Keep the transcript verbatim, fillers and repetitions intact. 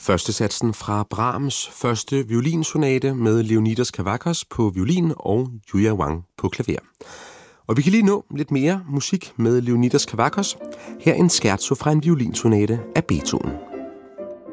Første satsen fra Brahms første violinsonate med Leonidas Kavakos på violin og Yuya Wang på klaver. Og vi kan lige nå lidt mere musik med Leonidas Kavakos. Her en scherzo fra en violinsonate af Beethoven.